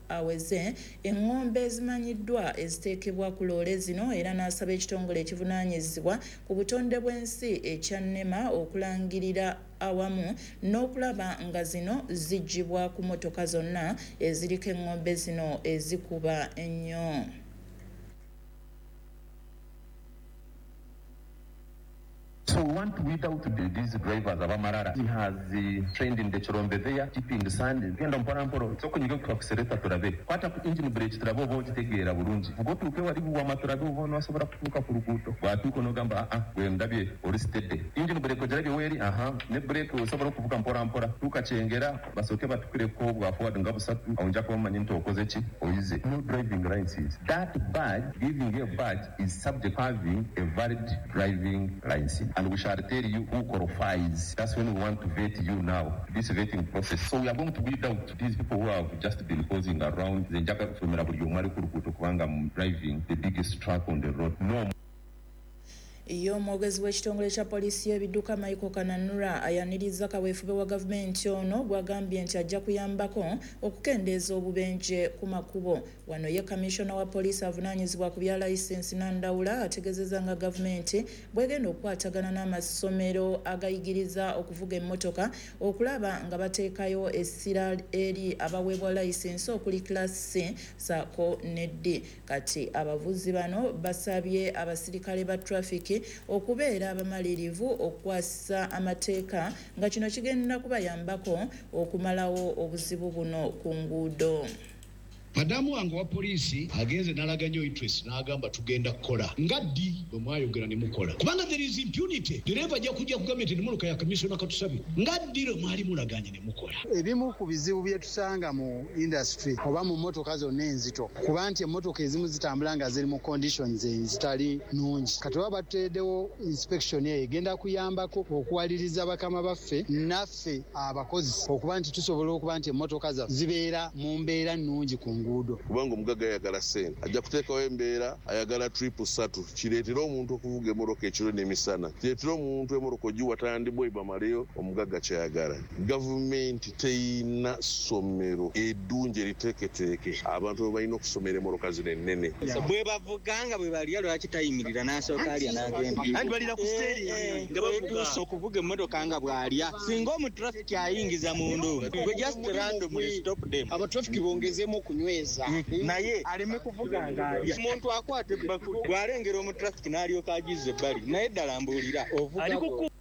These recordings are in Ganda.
aweze engombe ezimanyiddwa eziteekebwa ku loole zino era n'asaba ekitongole ekivunaanyizibwa ku butonde bw'ensi ekya NEMA okulangirira awamu n'okulaba nga zino ziggyibwa ku mmotoka zonna eziriko engombe zino ezikuba ennyo. So we want to weed out these drivers of Amarara. He has trained in the Chirombe there, keeping the sand. Genda mpora so kunyiga ku accelerator turabe. Kwata ku engine brake turabo bo kitegera bulungi. Ugo tuke wali buwa maturabe bo no asobora kutuka ku ruguto. Batuko no gamba we ndabye ori steady. Engine brake jarabe weri ne brake usobora kuvuga mpora tukacengera basoke batukire ko bwa forward ngabusatu aunja ko manyi ntokoze ki oyize. No driving license. That badge, giving a badge is subject to having a valid driving license. And we shall tell you who qualifies. That's when we want to vet you now, this vetting process. So we are going to weed out these people who have just been posing around the Njaka from Marabu Kurukutu Kwanga driving the biggest truck on the road. No. Iyo omwogezi w'ekitongole kya poliisi y'ebidduka Michael Kananura ayaniriza kaweefube wa gavumenti ono bw'agambye nti ajja kuyambako okukendeeza obubenje ku makubo. Wano ye kamishona wa poliisi avunaanyizibwa ku bya layisensi Nandawula ategeezezza nga gavumenti bw'egenda okukwatagana n'amasomero agayigiriza okuvuga emmotoka okulaba nga bateekayo essira eri abaweebwa layisensi okuli Class C saako ne D. Kati abavuzi bano basabye abasirikale ba traffic okubeera abamalirivu okukwasa amateeka nga kino kigenda kubayambako okumalawo obuzibu buno ku nguudo. Madamu wange wa poliisi agenze n'alaganya interest n'agamba tugenda kukola ngaddi bwe mwayogera ne mukola kubanga there is impunity. Dereva ajja kujja kugambye nti muluka ya kamisona katusabye ngaddi lwe mwali mulaganye ne mukola. Ebimu ku bizibu bye tusanga mu industry oba mu mmotoka zonna enzito kuba nti emmotoka ezimu zitambula nga ziri mu conditions ezitali nnungi. Kati baba batuteereddewo inspection eyo egenda kuyambako okuwaliriza bakama baffe naffe abakozi okuba nti tusobola okuba nti emmotoka zaffe zibeera mu mbeera nnungi ku nguudo. Kubanga omugaga ayagala ssente ajja kuteekawo embeera ayagala tripu 3 kireetera omuntu okuvuga emmotoka ekiro n'emisana kireetera omuntu emmotoka ogiwa tandibwe bamaleyo omugaga kyayagala. Gavumenti teyina ssomero eddungi eriteeketeeke abantu bwe balina okusomera emmotoka zino ennene bwe bavuganga bwe balya lwaki tayimirira n'asooka alya n'agenda andi balira ku steeri nga bavuga okuvuga emmotoka nga bw'alya singa omutrafiki ayingiza mundu gwe just randomly stop them aba traffic bongezeemu kunyweza naye aleme kuvuga nga alya omuntu akwata ebbafu bw'alengera omutrafiki n'alyoka agize ebbali naye ddala mbuulira ovuga.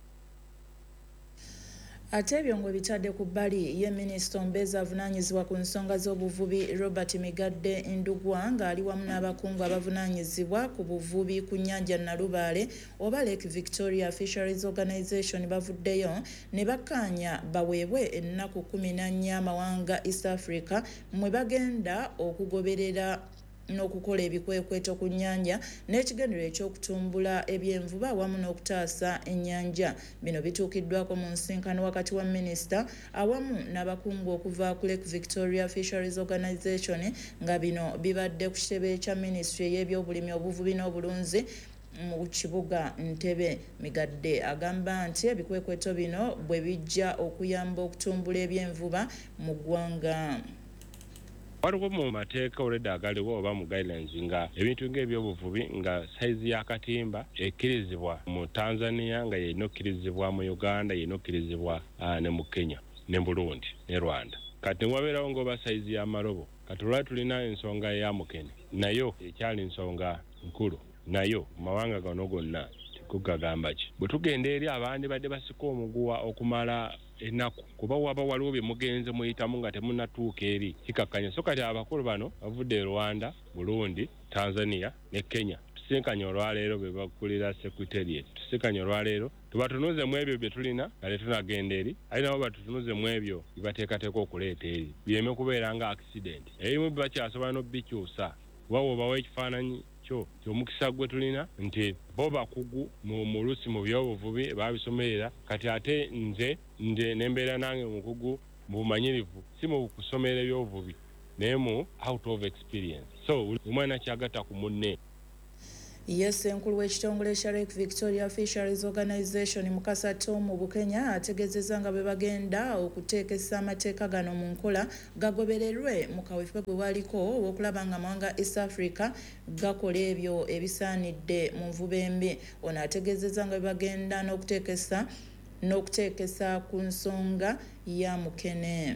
Ate ebyo ngo bitadde ku bbali ye minisita omubeezi avunaanyizibwa ku nsonga z'obuvubi Robert Migadde Ndugwa ng'ali wamu n'abakungu abavunaanyizibwa ku buvubi ku nnyanja Nalubaale oba Lake Victoria Fisheries Organization bavuddeyo ne bakkaanya baweebwe ennaku 14 amawanga East Africa mwe bagenda okugoberera n'okukola ebikwekweto ku nnyanja n'ekigendero ekyokutumbula ebyenvuba awamu n'okutaasa ennyanja. Bino bituukiddwako mu nsinkano wakati wa minisita awamu n'abakungu okuva ku Lake Victoria Fisheries Organization nga bino bibadde ku kitebe kya minisitule y'ebyobulimi obuvubi n'obulunzi mu kibuga Ntebe. Migadde agamba nti ebikwekweto bino bwe bijja okuyamba okutumbula ebyenvuba mu ggwanga. Waliwo mu mateeka olwedda agaliwo oba mu guidelines nga ebintu ng'ebyobuvubi nga saizi y'akatimba ekkirizibwa mu Tanzania nga yerina okkirizibwa mu Uganda yerina okkirizibwa ne mu Kenya ne Burundi ne Rwanda. Kati wabeerawo ng'oba saizi y'amalobo kati olwali tulina ensonga ya Mukene nayo ekyali ensonga nkulu nayo mu mawanga gano gonna tekugagamba ki bwe tugenda eri abandi badde basika omuguwa okumala enaku kuba waba waliwo bye mugenze muyitamu nga temunnatuuka eri kikakkanya. So kati abakulu bano bavudde Rwanda, Burundi, Tanzania ne Kenya tusinkanye olwaleero bwe bakulira secretariat tusinkanye olwaleero tubatunuze mu ebyo bye tulina nga tetunagenda eri ali nabo batutunuze mu ebyo bibateekateeka okuleeta eri bireme kubeera nga accident ebimu bakyasobola n'obikyusa kuba wobawo ekifaananyi ky'omukisa gwe tulina nti bo bakugu mu lusi mu byobuvubi babisomerera kati ate nze nembeera nange mukugu mu bumanyirivu si mu kusomera ebyobuvubi naye mu out of experience so omwana kyagatta ku munne. Yes, enkulu w'ekitongole kya Lake Victoria Fisheries Organization Mukasa Tom mu Bukenya ategeezezza nga bwe bagenda okuteekesa amateeka gano mu nkola gagobererwe mu kaweefube gwe waliko w'okulaba nga amawanga East Africa gakola ebyo ebisaanidde mu nvuba embi. Ono ategeezezza nga bwe bagenda n'okuteekesa ku nsonga ya Mukene.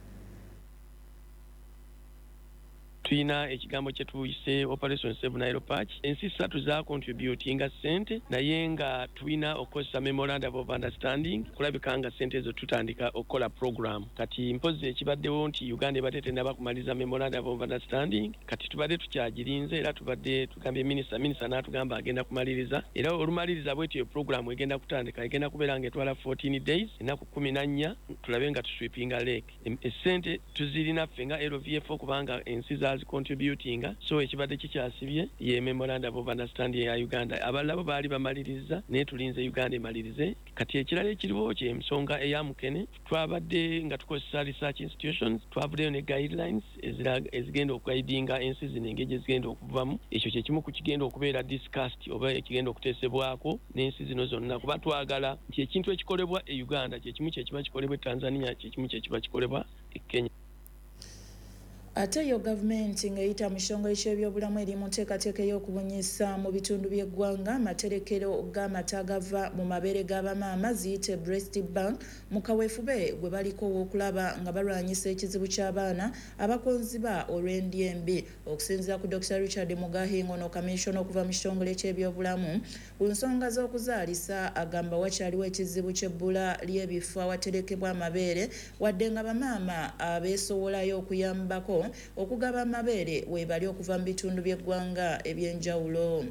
Tuyina ekigambo kye tuyise Operation Save Nile Patch. Ensi 3 za contributinga sente naye nga tuyina okukozesa memorandum of understanding kulabika nga sente ezo tutandika okukola program. Kati mpozi ekibaddewo nti Uganda ebadde tennaba kumaliza memorandum of understanding, kati tubadde tukyagirinze era tubadde tugambye minisita n'atugamba agenda kumaliriza, era olumaliriza bwetyo iyo program egenda kutandika, egenda kubeera nga etwala 14 days ennaku 14 tulabe nga tusweepinga lake. Esente tuzirina ffe nga LVF kubanga ensi zazi contributing, so ekibadde kikyasibye ye memorandum of understanding ya Uganda. Abalabo baali bamaliriza naye tulinze Uganda emalirize. Kati ekirala ekiriwo kye ensonga eya Mukene, twabadde nga tukozesa research institutions, twavuddeyo ne guidelines ezigenda okuguidinga ensi zino engeri ezigenda okuvamu. Ekyo kye kimu ku kigenda okubeera discussed oba ekigenda okuteesebwako n'ensi zino zonna, kuba twagala nti ekintu ekikolebwa e Uganda kye kimu kye kiba kikolebwa e Tanzania, kye kimu kye kiba kikolebwa e Kenya. Ate yo gavumenti ng'eyita mu kitongole ky'ebyobulamu eri mu nteekateeka ey'okubunyisa mu bitundu by'eggwanga amaterekero g'amata agava mu mabeere g'abamaama ziyite breast bank mu kaweefube gwe baliko okulaba nga balwanyisa ekizibu ky'abaana abakonziba olw'endya embi. Okusinziira ku Dr. Richard Mugahi ono kaminsona okuva mu kitongole ky'ebyobulamu ku nsonga z'okuzaalisa agamba wakyaliwo ekizibu ky'ebbula ly'ebifo awaterekebwa amabeere wadde nga bamaama abeesowolayo okuyambako okugaba amabeere weebali okuva mu bitundu by'eggwanga eby'enjawulo.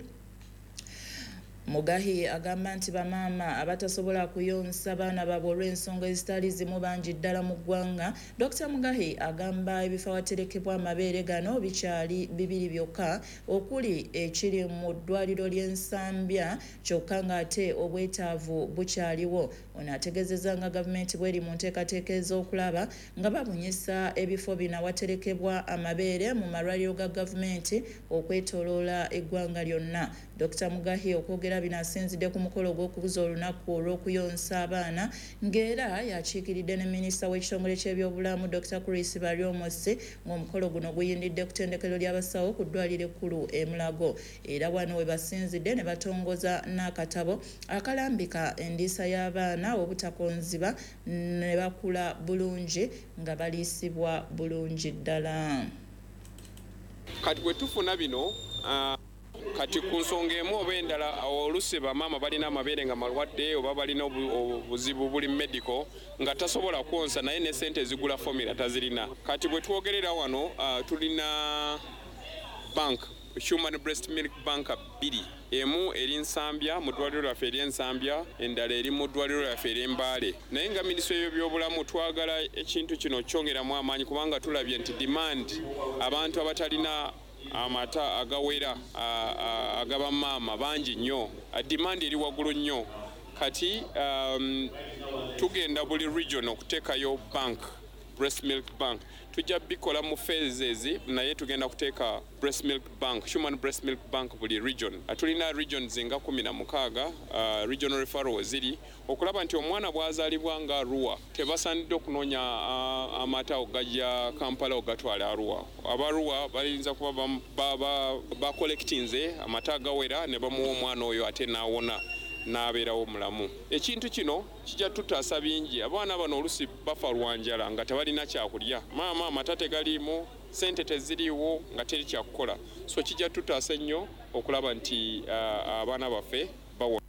Mugahi agamba nti bamaama abatasobola kuyonsa baana baabwe olw'ensonga ezitali zimu bangi ddala mu ggwanga. Dr. Mugahi agamba ebifo awaterekebwa amabeere gano bikyali 2 byokka okuli ekiri mu ddwaliro ly'Ensambya kyokka ng'ate obwetaavu bukyaliwo. Ono ategeezezza nga gavumenti bw'eri mu nteekateeka ez'okulaba nga babunyisa ebifo bino awaterekebwa amabeere mu malwaliro ga gavumenti okwetooloola eggwanga lyonna. Dr. Mugahi okwogera bino asinzidde ku mukolo gw'okubuza olunaku olw'okuyonsa abaana ng'era yakiikiridde ne minisita w'ekitongole ky'ebyobulamu Dr. Chris Baryomosi ng'omukolo guno guyindidde ku ttendekero ly'abasawo ku ddwaliro ekkulu e Mulago. Era wano we basinzidde ne batongoza n'akatabo akalambika endiisa y'abaana obutakonziba ne bakula bulungi nga baliisibwa bulungi ddala. Kati bwe tufuna bino kati ku nsonga emu oba endala oluusi bamaama balina amabeere nga malwadde oba balina obuzibu buli medical nga tasobola kwonsa naye ne sente zigula formula tazirina. Kati bwe twogerera wano tulina bank Human Breast Milk Bank 2, emu eri Nsambya mu ddwaliro lyaffe ery'Ensambya, endala eri mu ddwaliro lyaffe ery'Embaale. Naye nga minisitule y'ebyobulamu twagala ekintu kino kyongeramu amaanyi kubanga tulabye nti demand abantu abatalina amata agawera agaba maama bangi nnyo, demand eri waggulu nnyo. Kati tugenda buli region okuteekayo bank, breast milk bank. Tujja bikola mu phases naye tugenda kuteeka breast milk bank, human breast milk bank buli region. Tulina regions nga 16 regional referral ziri okulaba nti omwana bwazaalibwa nga Arua tebasanidde okunoonya amata ogajja Kampala ogatwala Arua. Abarua balinza kuba bacollectinze amata agawera ne bamuwa omwana oyo ate naawona n'abeerawo mulamu. Ekintu kino kijja tutaasa bingi. Abaana bano oluusi bafa lwanjala nga tebalina kyakulya, maama amata tegaliimu, sente teziriiwo nga teri kyakukola. So kijja tutaasa nnyo okulaba nti abaana baffe bawona.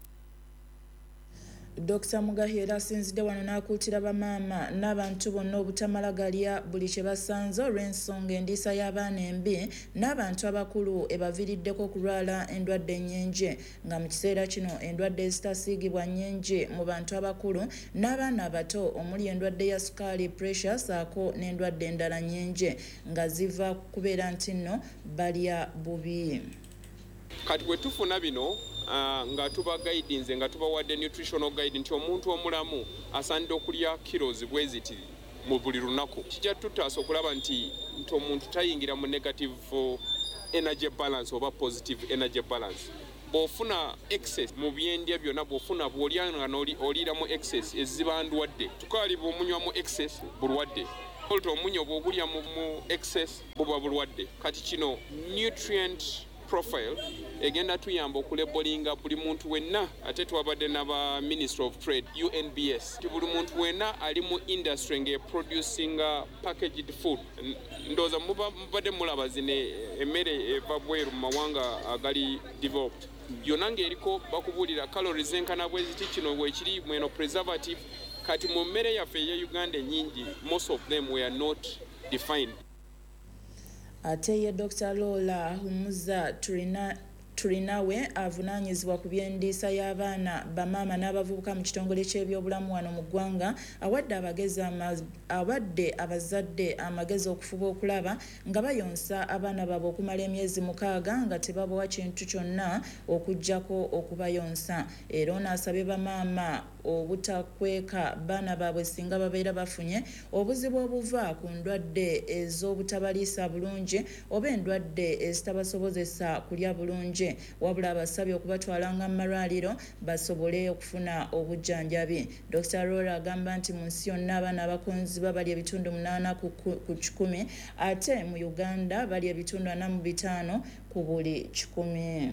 Dr. Mugahi era asinzidde wano n'akuutira bamaama n'abantu bonna obutamalagalya buli kye basanze olw'ensonga endiisa y'abaana embi n'abantu abakulu ebaviiriddeko okulwala endwadde ennyenje, nga mu kiseera kino endwadde ezitasiigibwa nnyenje mu bantu abakulu n'abaana abato omuli endwadde ya sukaali, pressure saako n'endwadde endala nnyenje nga ziva kubeera nti nno balya bubi. Kati bwe tufuna bino nga tuba guidance nga tubawadde nutritional guide nti omuntu omulamu asaanidde okulya kilos bwe ziti mu buli lunaku. Kijja tutaasa okulaba nti omuntu tayingira mu negative energy balance oba positive energy balance. Bw'ofuna excess mu byendya byonna bw'ofuna bw'olyanga n'oliiramu excess eziba ndwadde. Sukaali bw'omunywamu excess bulwadde. Olto omunyo bw'ogulya mu excess buba bulwadde. Kati kino nutrient profile egenda tuyamba okulebolinga buli muntu wenna ate twabadde n'aba Ministry of Trade UNBS ti buli muntu wenna ali mu industry producing packaged food. Ndooza mubadde mulaba zino emmere eva bweru mu mawanga agali developed yonna ng'eriko bakubuulira calories enkana bwe ziti kino bwekiri mweno preservative kati mu mmere yaffe eya Uganda ennyingi most of them were not defined. Ate ye Dr. Lola Humuza Turinawe avunaanyizibwa ku by'endiisa y'abaana bamaama n'abavubuka mu kitongole ky'ebyobulamu wano mu ggwanga awadde abazadde amagezi okufuba okulaba nga bayonsa abaana baabwe okumala emyezi 6 nga tebabawa kintu kyonna okuggyako okubayonsa. Era ono asabye bamaama obutakweka baana baabwe singa babeera bafunye obuzibu obuva ku ndwadde ez'obutabaliisa bulungi oba endwadde ezitabasobozesa kulya bulungi. Wabula abasabye okubatwalanga mu malwaliro basobole okufuna obujjanjabi. Dr. Rola agamba nti mu nsi yonna abaana abakonziba bali ebitundu 8 ku 100 ate mu Uganda bali ebitundu 45 ku buli 100.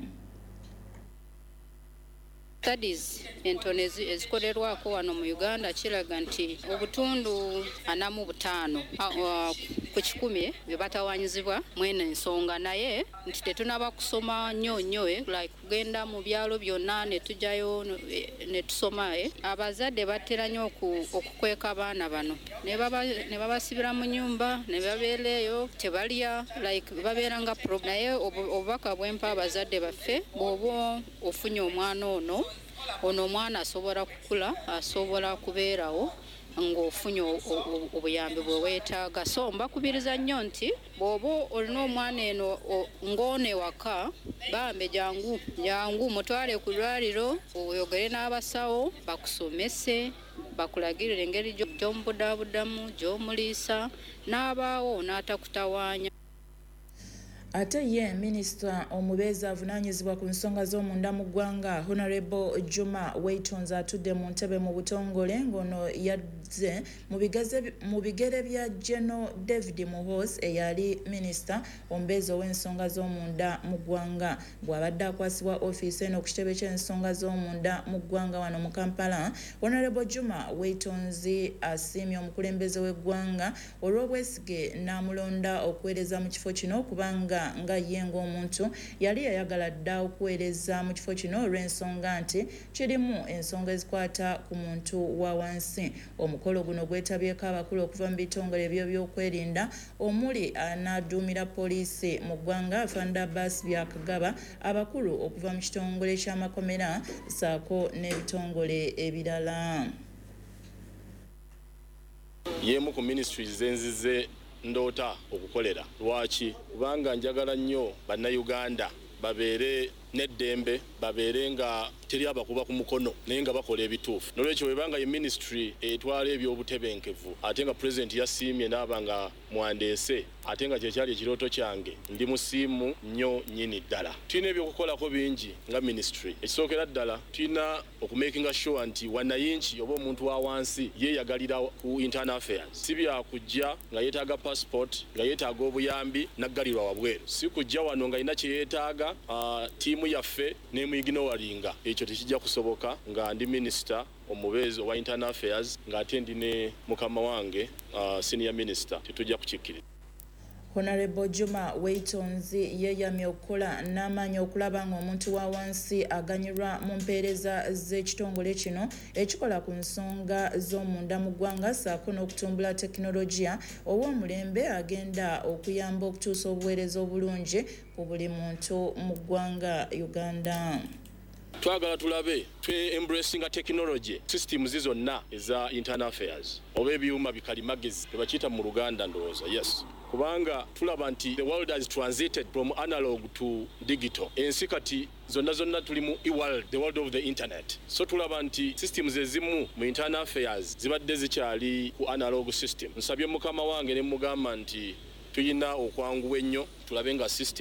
Studies entono ezikolerwako wano mu Uganda kiraga nti obutundu 45 ku 100 bye batawanyizibwa mwene ensonga naye nti tetunaba kusoma nnyo like kugenda mu byalo byonna ne tujjayo ne tusoma abazadde batera nnyo okukweka abaana bano ne babasibira mu nyumba ne babeereyo tebalya like babeera nga problem naye obubaka bwempa abazadde baffe bw'oba ofunye omwana ono omwana asobola kukula asobola kubeerawo ng'ofunye obuyambi bwe weetaaga. So mbakubiriza nnyo nti bw'oba olina omwana eno ng'one waka bambe jangu mutwale ku lwaliro oyogere n'abasawo bakusomese bakulagirire engeri gy'omubudaabudamu gy'omuliisa n'abaawo n'atakutawaanya. Ate ye Minister omubeezi avunaanyizibwa ku nsonga z'omunda mu ggwanga Honorable Juma Waitonze atudde mu ntebe mu butongole ng'ono yazze mu bigere bya General David Muhoozi eyali Minister omubeezi ow'ensonga z'omunda mu ggwanga. Bw'abadde akwasibwa ofiisi eno ku kitebe ky'ensonga z'omunda mu ggwanga wano mu Kampala, Honorable Juma Waitonze asiimye omukulembeze w'eggwanga olw'obwesige n'amulonda okuweereza mu kifo kino kubanga nga ye ng'omuntu yali yayagala dda okuweereza mu kifo kino olw'ensonga nti kirimu ensonga ezikwata ku muntu wa wansi. Omukolo guno gwetabyeko abakulu okuva mu bitongole by'ebyokwerinda omuli anaaduumira poliisi mu ggwanga Afanda Abbas Byakagaba, abakulu okuva mu kitongole ky'amakomera ssaako n'ebitongole ebirala. Yemu ku ministries zenzize ndoota okukolera. Lwaki? Kubanga njagala nnyo bannayuganda babeere n'eddembe, babeere nga teri abakuba ku mukono naye nga bakola ebituufu. Nolwekyo webanga ye ministry etwala ebyobutebenkevu ate nga president yasiimye n'aba nga mwandeese ate nga kyekyali ekirooto kyange ndi musiimu nnyo nnyini ddala. Tulina ebyokukolako bingi nga ministry. Ekisookera ddala tulina okumakinga sure nti wannayinki oba omuntu wa wansi yeeyagalira ku internal affairs. Si byakujja nga yeetaaga passport nga yeetaaga obuyambi naggalirwa wabweru. Si kujja wano nga alina kye yeetaaga tiimu yaffe n'emuyiginowalinga. Ekyo tekijja kusoboka nga ndi minister omubeezi owa internal affairs ng'ate ndi ne mukama wange senior minister tetujja kukikkiriza. Honorable Juma Waitonze yeeyamye okukola n'amaanyi okulaba ng'omuntu wa wansi aganyirwa mu mpeereza z'ekitongole kino ekikola ku nsonga z'omunda mu ggwanga ssaako n'okutumbula tekinologiya ow'omulembe agenda okuyamba okutuusa obuweereza obulungi ku buli muntu mu ggwanga Uganda. Twagala tulabe embracing technology systems zonna eza internal affairs oba ebyuma bikalimagezi tebakiyita mu Luganda ndowooza. Yes, kubanga tulaba nti the world has transited from analog to digital. Ensi kati zonna tuli mu e-world, the world of the internet. So tulaba nti systems ezimu mu internal affairs zibadde zikyali ku analog system. Nsabye mukama wange ne mugamba nti tuyina okwanguwa ennyo tulabe nga system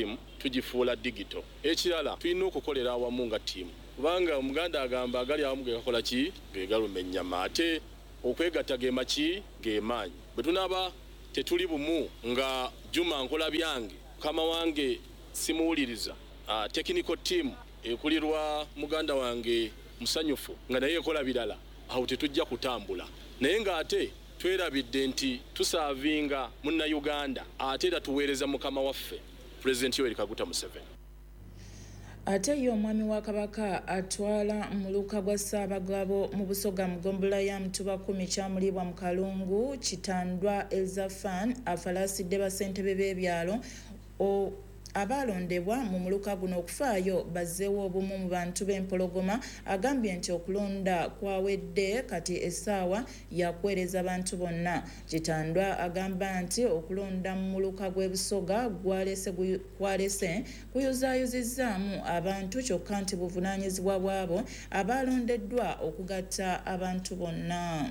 tugifuula digital. Ekirala tulina okukolera awamu nga ttiimu kubanga omuganda agamba agali awamu ge gakola ki ge galuma ennyama ate okwegatta ge maki ge maanyi. Bwe tunaba tetuli bumu nga Juma nkola byange kama wange simuwuliriza technical team ekulirwa muganda wange musanyufu nga naye ekola birala awo tetujja kutambula naye nga ate twerabidde nti tusaavinga munna Uganda ate era tuweereza mukama waffe President Yoweri Kaguta Museveni. Ate ye omwami wa Kabaka atwala muluka gwa Ssaabagabo mu Busoga Mugombolola ya Mutuba 10 kyamulibwa mu Kalungu Kitandwa Elzafan afalasidde bassentebe b'ebyalo abalondebwa mu muluka guno okufaayo bazzeewo obumu mu bantu b'empologoma. Agambye nti okulonda kwawedde kati essaawa yakwereza abantu bonna. Kitandwa agamba nti okulonda mu muluka gw'ebusoga kwalese kuyuzaayuzizzaamu abantu kyokka nti buvunaanyizibwa bwabo abalondeddwa okugatta abantu bonna.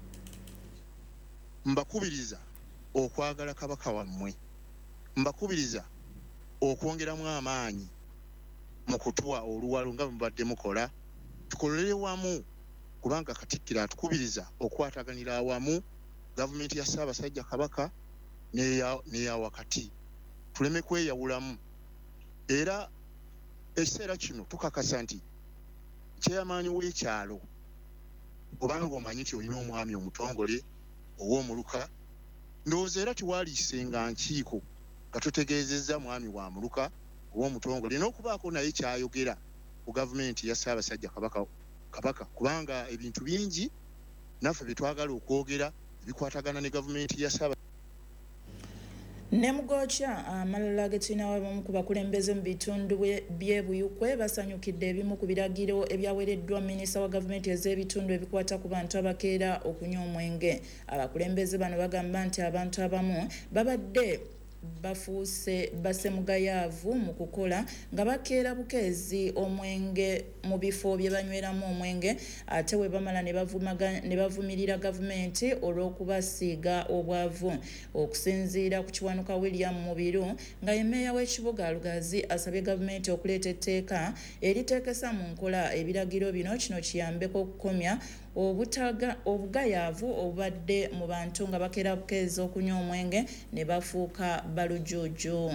Mbakubiriza okwagala Kabaka wammwe, mbakubiriza okwongeramu amaanyi mu kutuwa oluwalo nga mubadde mukola. Tukolere wamu kubanga Katikkiro atukubiriza okwataganira awamu gavumenti ya Ssaabasajja Kabaka n'eya wakati, tuleme kweyawulamu. Era ekiseera kino tukakasa nti kyeyamaanyi w'ekyalo obanga omanyi nti olina omwami omutongole ow'omuluka, ndowooza era tiwaaliisenga nkiiko nga tutegeezezza mwami wa muluka ow'omutongole n'okubaako naye kyayogera ku gavumenti ya Ssaabasajja Kabaka kubanga ebintu bingi naffe bye twagala okwogera bikwatagana ne gavumenti ya Ssaabasajja. Ne mugokya amalala getulina abamu ku bakulembeze mu bitundu by'ebuyukwe basanyukidde ebimu ku biragiro ebyaweereddwa minisita wa gavumenti ez'ebitundu ebikwata ku bantu abakeera okunywa omwenge. Abakulembeze bano bagamba nti abantu abamu babadde bafuuse basemugayaavu mu kukola nga bakeera bukeezi omwenge mu bifo bye banyweramu omwenge ate we bamala ne bavumirira gavumenti olw'okubasiiga obwavu. Okusinziira ku Kiwanuka William Mubiru nga ye mmeeya w'ekibuga Lugazi asabye gavumenti okuleeta etteeka eriteekesa mu nkola ebiragiro bino, kino kiyambeko okukomya obugayaavu obubadde mu bantu nga bakeera bukeezi okunywa omwenge ne bafuuka balujuuju.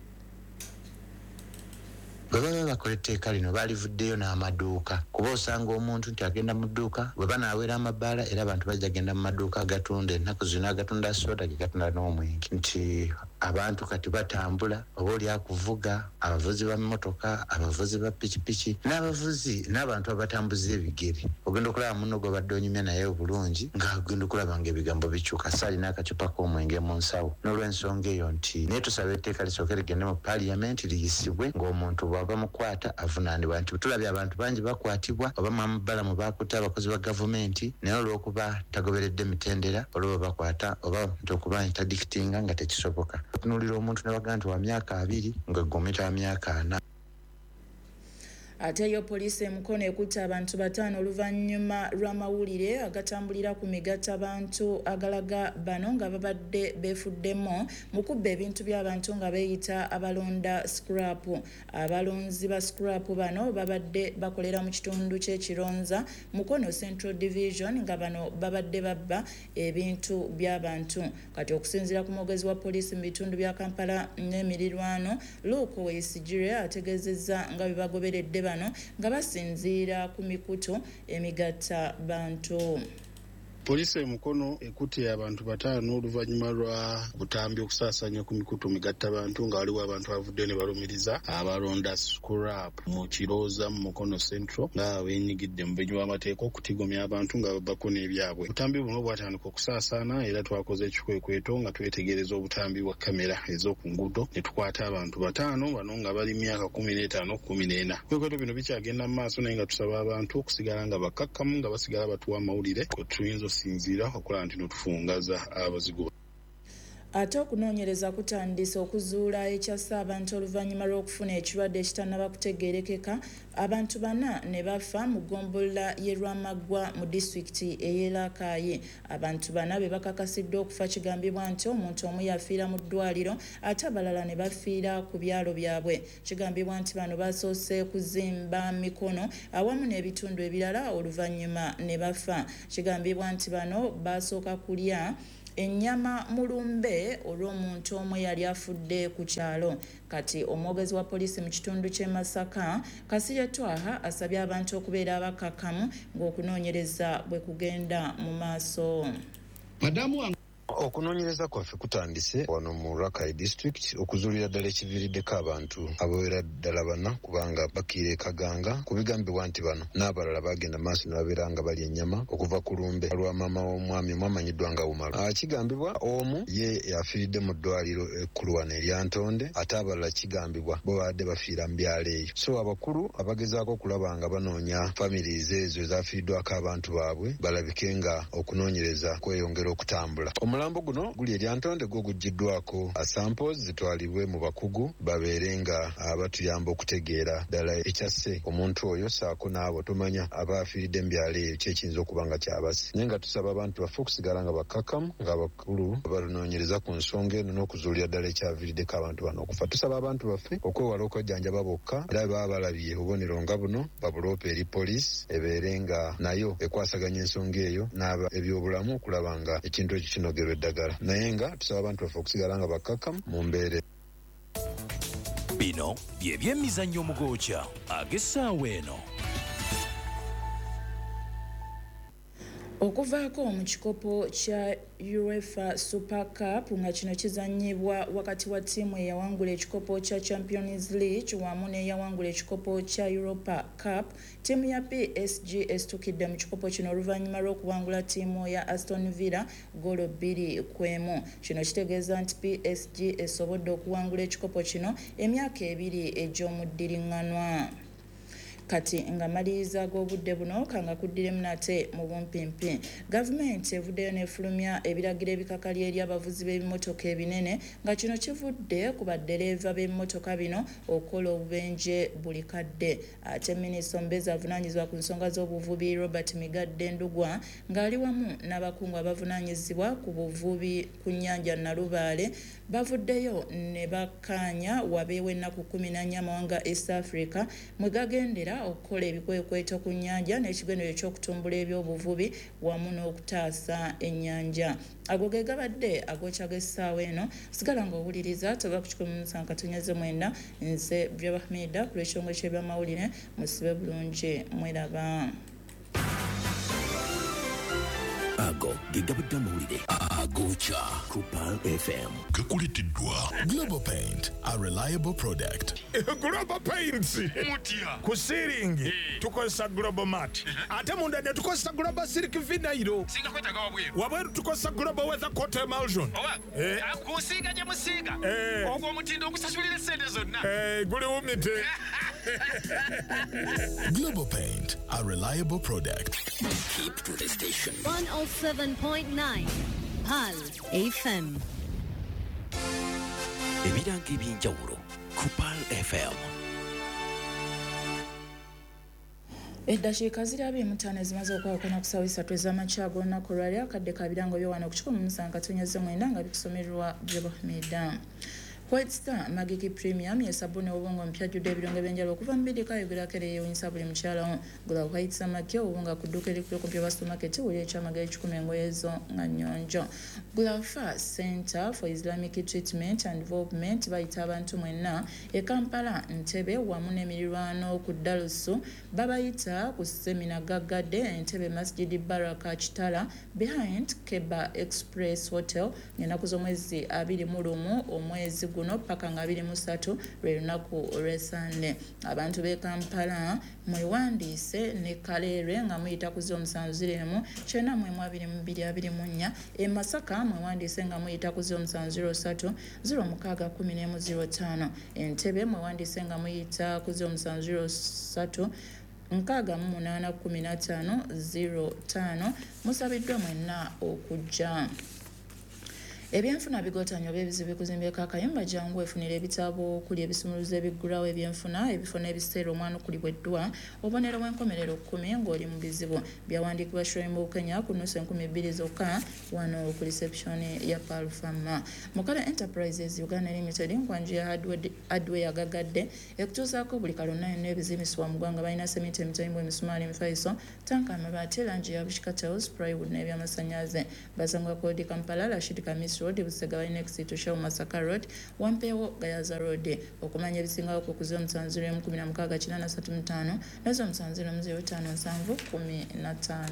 Bwe baba bakola etteeka lino balivuddeyo n'amaduuka kuba osanga omuntu nti agenda mu dduuka bwe banaaweera amabaala era abantu bajja genda mu maduuka agatunda ennaku zino agatunda soda ge gatunda n'omwenge nti abantu kati batambula oba oli akuvuga abavuzi b'emmotoka abavuzi ba pikipiki n'abavuzi n'abantu abatambuza ebigere ogenda okulaba muno gw'obadde onyumya naye obulungi ng'agenda okulaba ng'ebigambo bikyuka saali n'akacupa k'omwenge mu nsawo. N'olw'ensonga eyo nti naye tusaba etteeka lisooke ligende mu paaliyamenti liyisibwe ng'omuntu bw'aba mukwata avunaanibwa. Nti tulabye abantu bangi bakwatibwa oba mwamubala mu bakutte abakozi ba gavumenti naye olw'okuba tagoberedde mitendera olwo bakwata oba nti okuba interdictinga nga tekisoboka. Tunuulira omuntu ne bagamba nti wa myaka 2 ng'eggometa wa myaka 4. Ate yo poliisi e Mukono ekutte abantu 5 oluvannyuma lw'amawulire agatambulira ku migattabantu agalaga bano nga babadde beefuddemu mu kubba ebintu by'abantu nga beeyita abalonda scrap. Abalonzi ba scrap bano babadde bakolera mu kitundu ky'Ekironza Mukono Central Division nga bano babadde babba ebintu by'abantu. Kati okusinziira ku mwogezi wa poliisi mu bitundu bya Kampala n'emirirwano Luke Weyisigire ategeezezza nga bwe bagoberedde bano nga basinziira ku mikutu emigatta bantu. Poliisi e Mukono ekutte abantu 5 oluvannyuma lwa butambi okusaasaanya ku mikutu migatta bantu nga waliwo abantu abavudde ne balumiriza abalonda scrap mu Kirooza mu Mukono Central nga beenyigidde mu bumenyi bw'amateeka okutigomya abantu nga babbako n'ebyabwe. Obutambi buno bwatandika okusaasaana era twakoze ekikwekweto nga twetegereza obutambi bwa kamera ez'oku nguudo ne tukwata abantu 5 bano nga bali myaka 15-14. Ebikwekweto bino bikyagenda mu maaso naye nga tusaba abantu okusigala nga bakkakkamu nga basigala batuwa amawulire kwe tuyinza sinzira okola nti notufungaza abazigo. Ate okunoonyereza kutandise okuzuula ekyassa abantu oluvannyuma lw'okufuna ekirwadde ekitannaba kutegeerekeka. Abantu 4 ne bafa mu ggombolola y'e Lwamaggwa mu disitulikiti ey'e Rakai. Abantu 4 be bakakasiddwa okufa kigambibwa nti omuntu omu yafiira mu ddwaliro ate abalala ne bafiira ku byalo byabwe. Kigambibwa nti bano basoose kuzimba mikono awamu n'ebitundu ebirala oluvannyuma ne bafa. Kigambibwa nti bano basooka kulya ennyama mulumbe olw'omuntu omu yali afudde ku kyalo. Kati omwogezi wa poliisi mu kitundu ky'e Masaka Kasirye Twaha asabye abantu okubeera abakakamu ng'okunoonyereza bwe kugenda mu maaso. Okunoonyereza kwaffe kutandise wano mu Rakai District okuzuulira ddala ekiviiriddeko abantu abawera ddala 4 kubanga bakiire Kaganga ku bigambibwa nti bano n'abalala bagenda maaso ne babeera nga balya ennyama okuva ku lumbe lwa maama w'omwami omwamanyiddwa nga Umaro. Kigambibwa omu ye yafiiridde mu ddwaliro ekkulu wano erya Ntonde ate abalala kigambibwa bo babadde bafiira mu byalo eyo. So abakulu abagezaako okulaba nga banoonya families ezo ezafiiriddwako abantu baabwe balabike nga okunoonyereza kweyongera okutambula. Omulambo guno guli erya Ntonde gwo guggiddwako samples zitwalibwe mu bakugu babeere nga batuyamba okutegeera ddala ekyasse omuntu oyo saako n'abo tomanya abaafiiridde mu byalo eyo kyekiyinza okuba nga kyabase. Naye nga tusaba abantu baffe okusigala nga bakkakkamu ng'abakulu banoonyereza ku nsonga eno n'okuzuulira ddala ekyaviiriddeko abantu bano okufa. Tusaba abantu baffe okwewala okwejjanjaba bokka era baba balabye obubonero nga buno babuloopa eri poliisi ebeere nga nayo ekwasaganya ensonga eyo n'aba ebyobulamu okulaba nga ekintu ekyo kinogerwa eddagala. Naye nga tusaba abantu baffe okusigala nga bakkakkamu mu mbeera. Bino bye by'emizannyo omugookya ag'essaawa eno. Okuvaako mu kikopo kya UEFA Super Cup nga kino kizannyibwa wakati wa ttiimu eyawangula ekikopo kya Champions League wamu n'eyawangula ekikopo kya Europa Cup, ttiimu ya PSG esitukidde mu kikopo kino oluvannyuma lw'okuwangula ttiimu ya Aston Villa goolo 2-1. Kino kitegeeza nti PSG esobodde okuwangula ekikopo kino emyaka 2 egy'omuddiringanwa. Kati nga maliriza g'obudde buno kanga kuddiremu nate mu bumpimpi. Gavumenti evuddeyo n'efulumya ebiragiro ebikakali eri abavuzi b'ebimotoka ebinene nga kino kivudde ku baddereeva b'ebimotoka bino okukola obubenje buli kadde. Ate minisita omubeezi avunaanyizibwa ku nsonga z'obuvubi Robert Migadde Ndugwa ng'ali wamu n'abakungu abavunaanyizibwa ku buvubi ku nnyanja Nalubaale bavuddeyo ne bakkaanya wabeewo ennaku 14 amawanga East Africa mwe gagendera okukola ebikwekweto ku nnyanja n'ekigendererwa ekyokutumbula ebyobuvubi wamu n'okutaasa ennyanja. Ago ge gabadde agokya g'essaawa eno. Sigala ng'owuliriza toba ku 1.9 nze Breva Hamida ku lw'ekitongole ky'ebyamawulire musibe bulungi mweraba. Ago gigabudde amawulire agokya ku Pal FM. Gakulitiddwa Global Paint, a reliable product. Global Paints Mutia ku ceiling tukozesa Global Mat ate munda ne tukozesa Global Silk Vinyl singa kwetaga wabweru tukozesa Global Weather Coat Emulsion kusinga gye musiga ogwo omutindo ogusasulira sente zonna guli wumite. Global Paint, a reliable product. Keep to the station. 107.9 Pal FM. Ebiranga eby'enjawulo ku Pal FM. Eddakiika ziri 25 zimaze okwawukana ku ssaawa 3 ez'amakya ag'olunaku olwali akadde ka birango by'owano ku 1.9 nga bikusomerwa Breva Hamida. White Star Magiki Premium yesabuni obunga ompya jjudde ebirungo ebyenjawulo okuva mu bidika yogerako yeewuunyisa buli mukyala. Gula White Star Magiki obunga ku dduuka erikulu ku bya supermarket wuli ekyamagero 10 engoye ezo nga nnyonjo. Gula Fa Center for Islamic Treatment and Development bayita abantu mwenna e Kampala, Ntebe wamu n'emirirwano ku Dalusu babayita ku semina gaggadde Entebbe Masjid Baraka Kitala behind Keba Express Hotel ng'ennaku z'omwezi 21 omwezi guno paka nga 23 lwe lunaku olw'Esande. Abantu b'e Kampala mwewandiise ne Kaleerwe nga muyita ku 07 9224. E Masaka mwewandiise nga muyita ku 0703 061105. Entebbe mwewandiise nga muyita ku 0703 6881505. Musabiddwa mwenna okujja. Ebyenfuna bigootanya oba ebizibu bikuzimbeko akayumba jangu efunira ebitabo okuli ebisumuluzo ebiggulawo ebyenfuna ebifo n'ebiseera omwana okulibweddwa obubonero bw'enkomerero 10 ng'oli mu bizibu byawandiikibwa Showing Kenya ku nnusu 2,000 zokka wano ku reception ya Palfama. Mukala Enterprises Uganda Limited nkwanju ya hardware agagadde ekutuusaako buli kalonna yonna ebizimbisibwa mu ggwanga balina sementi emitayimbwa emisumaali emifaliso tanka amabaati langi ya bushikataos plywood n'ebyamasannyalaze basangwa kodi Kampala Rashid Kamis Road Busega balina exit Shell Masaka Road Wampeewo Gayaza Road okumanya ebisingawo ku kuziyo musanziro 16,835 nezo musanziro 05,715.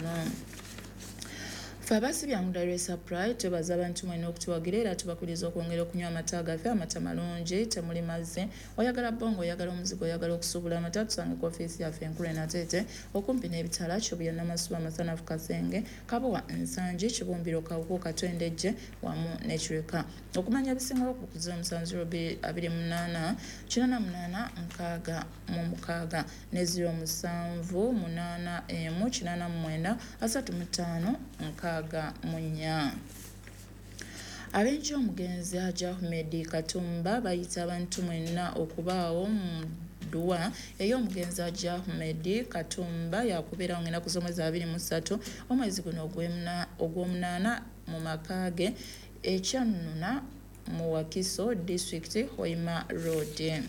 Fabasi bya Mudare Supply tubaza abantu mwene okutuwagira era tubakuliza okwongera okunywa amata gaffe amata malungi temuli mazzi oyagala bongo oyagala omuzigo oyagala okusubula amata tusanga ku ofiisi yaffe enkulu enatete okumpi n'ebitala Kibuya Namasuba Masanafu Kasenge Kabowa Nsanji Kibumbiro Kawuko Katwendejje wamu n'Ekireka okumanya ebisingawo ku kuziyo musanziro 28 88 nkaaga mu mukaaga ne 07 8 89 nkaaga munya. Abenjo omugenzi Haji Ahmed Katumba bayita abantu mwenna okubaawo mu dduwa ey'omugenzi Haji Ahmed Katumba yakubeera ngenda ku z'omwezi 23 omwezi guno ogw'omunaana mu makaage ekyanuna mu Wakiso District Hoima Road.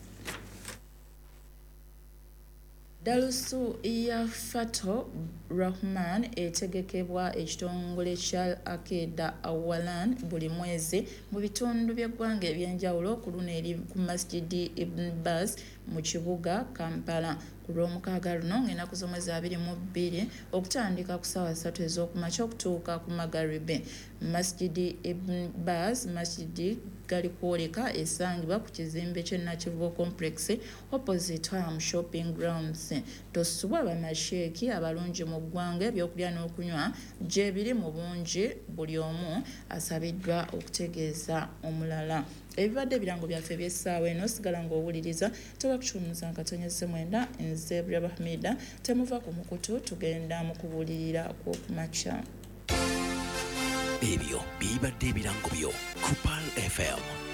Dalusu ya Fato Rahman etegekebwa ekitongole kya Akeda Awalan buli mwezi mu bitundu by'eggwanga ebyenjawulo ku luno eri ku Masjidi Ibn Baz mu kibuga Kampala ku lw'omukaaga luno ng'ennaku z'omwezi 22 okutandika ku ssaawa 3 ez'okumakya okutuuka ku Magharibi. Masjidi Ibn Baz masjidi gali kwoleka esangibwa ku kizimbe ky'Nakivubo Complex opposite Ham Shopping Grounds. Tosubwa bamasheeki abalungi mu ggwanga ebyokulya n'okunywa gye biri mu bungi buli omu asabiddwa okutegeeza omulala. Ebibadde ebirango byaffe eby'essaawa eno sigala ng'owuliriza toba kukyumuza nkatonyeze mwenda nze Braba Hamida temuva ku mukutu tugenda mu kubuulirira kw'okumakya. Ebyo bibadde ebirango byo ku Pal FM